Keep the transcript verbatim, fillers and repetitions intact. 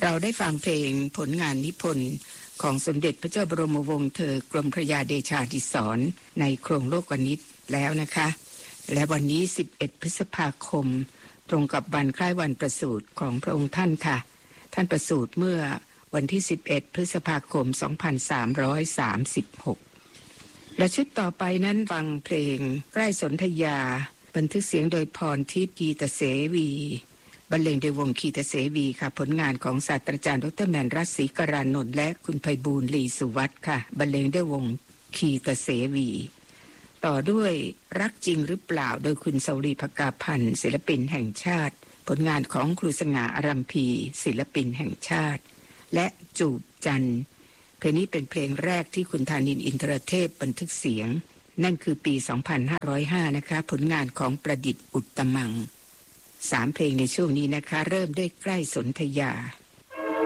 เราได้ฟังเพลงผลงานนิพนธ์ของสมเด็จพระเจ้าบรมวงศ์เธอกรมพระยาเดชาธิสรณ์ในโครงโลกนิตแล้วนะคะและวันนี้สิบเอ็ดพฤษภาคมตรงกับวันคล้ายวันประสูติของพระองค์ท่านค่ะท่านประสูติเมื่อวันที่สิบเอ็ดพฤษภาคมสองพันสามร้อยสามสิบหกและชุดต่อไปนั้นฟังเพลงใกล้สนธยาบันทึกเสียงโดยพรทิพย์กีตเสวีบรรเลงโดยวงคีตเสวีค่ะผลงานของศาสตราจารย์ดรแมนรัตน์ศรีกรานนท์และคุณไพบูลย์ลีสุวัฒน์ค่ะบรรเลงด้วยวงคีตเสวีต่อด้วยรักจริงหรือเปล่าโดยคุณเสาลีภกาพันธ์ศิลปินแห่งชาติผลงานของครูสง่าอารัมพีศิลปินแห่งชาติและจูบจันทร์เพลงนี้เป็นเพลงแรกที่คุณธานินทร์อินทรเทพบันทึกเสียงนั่นคือปีสองพันห้าร้อยห้านะคะผลงานของประดิษฐ์อุตตมังสามเพลงในช่วงนี้นะคะเริ่มด้วยใกล้สนธยา